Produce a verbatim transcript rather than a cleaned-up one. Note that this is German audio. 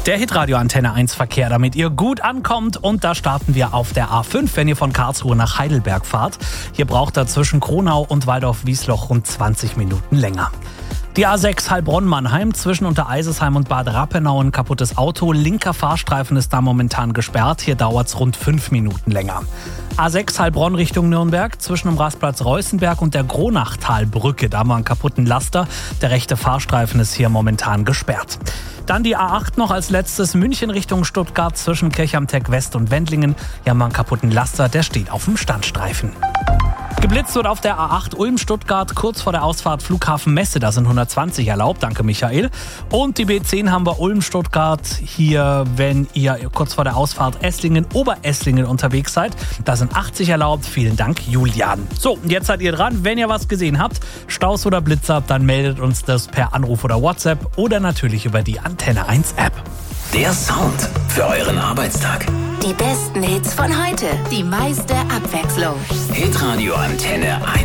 Der Hitradio Antenne eins Verkehr, damit ihr gut ankommt. Und da starten wir auf der A fünf, wenn ihr von Karlsruhe nach Heidelberg fahrt. Hier braucht ihr zwischen Kronau und Waldorf-Wiesloch rund zwanzig Minuten länger. Die A sechs Heilbronn-Mannheim, zwischen Untereisesheim und Bad Rappenau ein kaputtes Auto. Linker Fahrstreifen ist da momentan gesperrt. Hier dauert es rund fünf Minuten länger. A sechs Heilbronn Richtung Nürnberg, zwischen dem Rastplatz Reußenberg und der Gronachtalbrücke. Da haben wir einen kaputten Laster. Der rechte Fahrstreifen ist hier momentan gesperrt. Dann die A acht noch als letztes, München Richtung Stuttgart, zwischen Kirchhamteck West und Wendlingen. Hier haben wir einen kaputten Laster, der steht auf dem Standstreifen. Geblitzt wird auf der A acht Ulm-Stuttgart, kurz vor der Ausfahrt Flughafen Messe, da sind hundertzwanzig erlaubt, danke Michael. Und die B zehn haben wir Ulm-Stuttgart, hier, wenn ihr kurz vor der Ausfahrt Esslingen-Oberesslingen unterwegs seid, da sind achtzig erlaubt, vielen Dank Julian. So, und jetzt seid ihr dran, wenn ihr was gesehen habt, Staus oder Blitzer, dann meldet uns das per Anruf oder WhatsApp oder natürlich über die Antenne eins App. Der Sound für euren Arbeitstag. Die besten Hits von heute, die meiste Abwechslung. Hitradio Antenne eins.